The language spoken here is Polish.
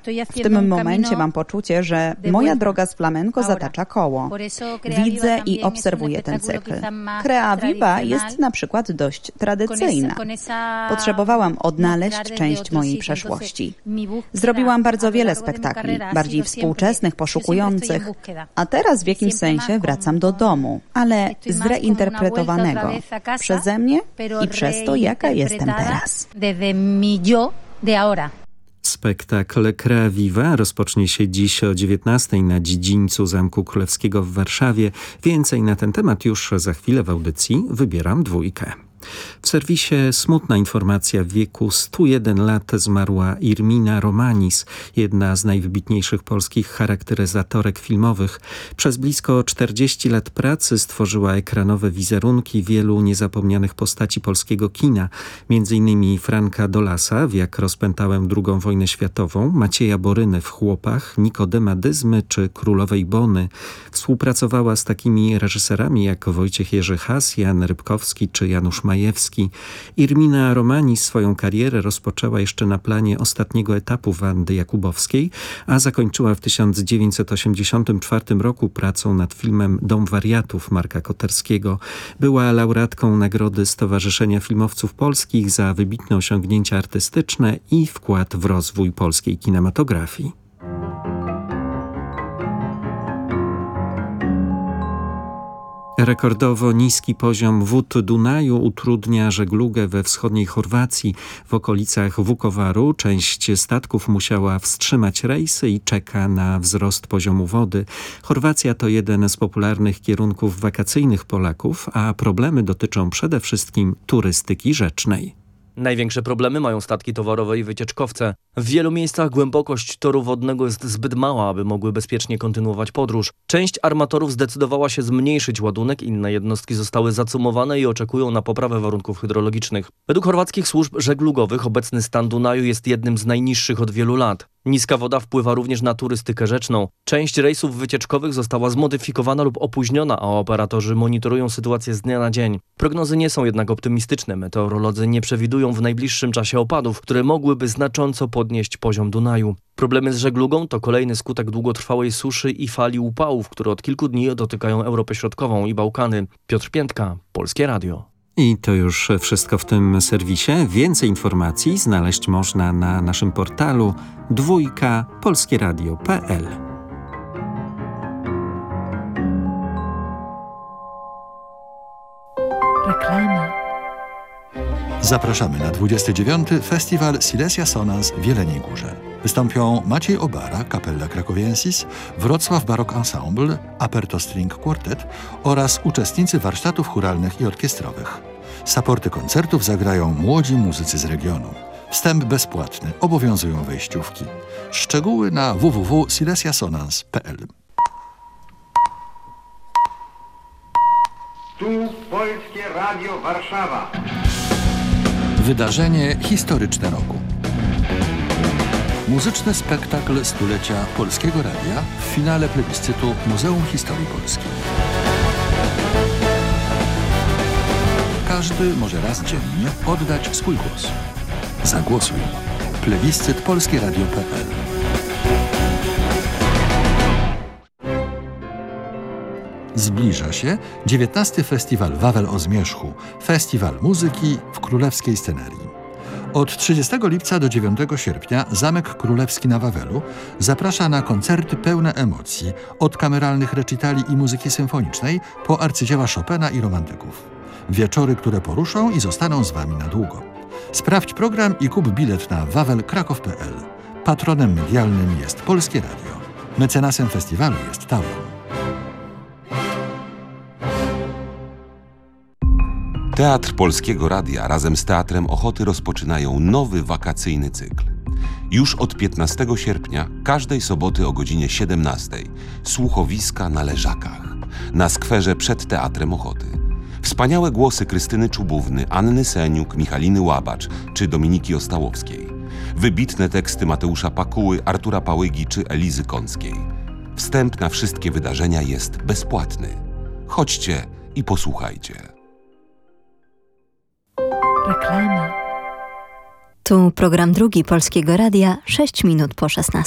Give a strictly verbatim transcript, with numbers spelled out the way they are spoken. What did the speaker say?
W tym momencie mam poczucie, że moja droga z flamenco zatacza koło. Widzę i obserwuję ten cykl. Crea Viva jest na przykład dość tradycyjna. Potrzebowałam odnaleźć część mojej przeszłości. Zrobiłam bardzo wiele spektakli, bardziej współczesnych, poszukujących, a teraz w jakimś sensie wracam do domu, ale zreinterpretowanego przeze mnie i przez to, jaka jestem teraz. Spektakl Crea Viva rozpocznie się dziś o dziewiętnastej na dziedzińcu Zamku Królewskiego w Warszawie. Więcej na ten temat już za chwilę w audycji Wybieram dwójkę. W serwisie smutna informacja: w wieku stu jeden lat zmarła Irmina Romanis, jedna z najwybitniejszych polskich charakteryzatorek filmowych. Przez blisko czterdzieści lat pracy stworzyła ekranowe wizerunki wielu niezapomnianych postaci polskiego kina, między innymi Franka Dolasa w Jak rozpętałem drugą wojnę światową, Macieja Borynę w Chłopach, Nikodema Dyzmy czy Królowej Bony. Współpracowała z takimi reżyserami jak Wojciech Jerzy Has, Jan Rybkowski czy Janusz Majewski. Irmina Romanis swoją karierę rozpoczęła jeszcze na planie ostatniego etapu Wandy Jakubowskiej, a zakończyła w tysiąc dziewięćset osiemdziesiątym czwartym roku pracą nad filmem Dom wariatów Marka Koterskiego. Była laureatką nagrody Stowarzyszenia Filmowców Polskich za wybitne osiągnięcia artystyczne i wkład w rozwój polskiej kinematografii. Rekordowo niski poziom wód Dunaju utrudnia żeglugę we wschodniej Chorwacji. W okolicach Vukovaru część statków musiała wstrzymać rejsy i czeka na wzrost poziomu wody. Chorwacja to jeden z popularnych kierunków wakacyjnych Polaków, a problemy dotyczą przede wszystkim turystyki rzecznej. Największe problemy mają statki towarowe i wycieczkowce. W wielu miejscach głębokość toru wodnego jest zbyt mała, aby mogły bezpiecznie kontynuować podróż. Część armatorów zdecydowała się zmniejszyć ładunek, inne jednostki zostały zacumowane i oczekują na poprawę warunków hydrologicznych. Według chorwackich służb żeglugowych obecny stan Dunaju jest jednym z najniższych od wielu lat. Niska woda wpływa również na turystykę rzeczną. Część rejsów wycieczkowych została zmodyfikowana lub opóźniona, a operatorzy monitorują sytuację z dnia na dzień. Prognozy nie są jednak optymistyczne. Meteorolodzy nie przewidują w najbliższym czasie opadów, które mogłyby znacząco podnieść poziom Dunaju. Problemy z żeglugą to kolejny skutek długotrwałej suszy i fali upałów, które od kilku dni dotykają Europę Środkową i Bałkany. Piotr Piętka, Polskie Radio. I to już wszystko w tym serwisie. Więcej informacji znaleźć można na naszym portalu dwójka polskieradio kropka p l. Reklama. Zapraszamy na dwudziesty dziewiąty Festiwal Silesia Sonans w Jeleniej Górze. Wystąpią Maciej Obara, Kapella Krakowiensis, Wrocław Barok Ensemble, Aperto String Quartet oraz uczestnicy warsztatów chóralnych i orkiestrowych. Saporty koncertów zagrają młodzi muzycy z regionu. Wstęp bezpłatny, obowiązują wejściówki. Szczegóły na w w w kropka silesia sonans kropka p l. Tu Polskie Radio Warszawa. Wydarzenie historyczne roku. Muzyczny spektakl stulecia Polskiego Radia w finale plebiscytu Muzeum Historii Polski. Każdy może raz dziennie oddać swój głos. Zagłosuj. Plebiscyt polskieradio kropka p l. Zbliża się dziewiętnasty Festiwal Wawel o Zmierzchu, festiwal muzyki w królewskiej scenerii. Od trzydziestego lipca do dziewiątego sierpnia Zamek Królewski na Wawelu zaprasza na koncerty pełne emocji, od kameralnych recitali i muzyki symfonicznej po arcydzieła Chopina i romantyków. Wieczory, które poruszą i zostaną z Wami na długo. Sprawdź program i kup bilet na wawel kraków kropka p l. Patronem medialnym jest Polskie Radio. Mecenasem festiwalu jest Tauron. Teatr Polskiego Radia razem z Teatrem Ochoty rozpoczynają nowy wakacyjny cykl. Już od piętnastego sierpnia, każdej soboty o godzinie siedemnastej, słuchowiska na Leżakach, na skwerze przed Teatrem Ochoty. Wspaniałe głosy Krystyny Czubówny, Anny Seniuk, Michaliny Łabacz czy Dominiki Ostałowskiej. Wybitne teksty Mateusza Pakuły, Artura Pałygi czy Elizy Kąckiej. Wstęp na wszystkie wydarzenia jest bezpłatny. Chodźcie i posłuchajcie. Reklama. Tu program drugi Polskiego Radia, sześć minut po szesnastej.